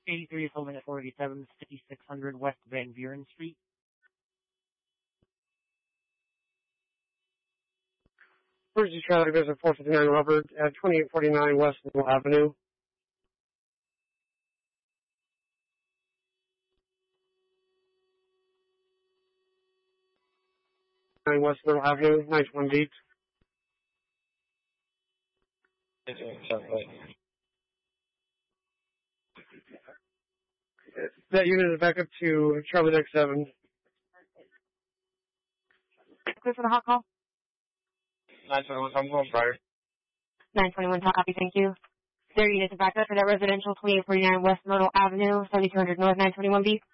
83 Home at 487, 5600 West Van Buren Street. Emergency Traffic Division 459 Robert at 2849 West Middle Avenue. West Middle Avenue, 91 beat. That unit is back up to Charlie Deck 7. Clear for the hot call? 921, I'm going prior. 921, copy, thank you. Their units are back up for that residential 2849 West Myrtle Avenue, 7200 North 921B.